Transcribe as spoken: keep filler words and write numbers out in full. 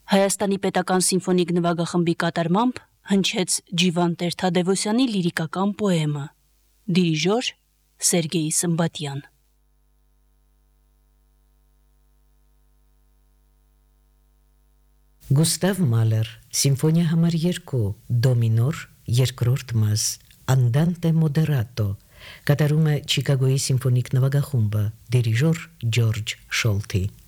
Հայաստանի պետական սիմֆոնիկ նվագախմբի կատարմամբ հնչեց Ջիվան Տեր-Թադևոսյանի լիրիկական պոեմը, դիրիժոր Սերգեյ Սմբատյան։ Գուստավ Մալեր, սիմֆոնիա համար երկու, դո մինոր, երկրորդ մաս, Andante Moderato, կատարում է Չիկագոյի սիմֆոնիկ նվագախումբը, դիրիժոր Ջորջ Շոլթի։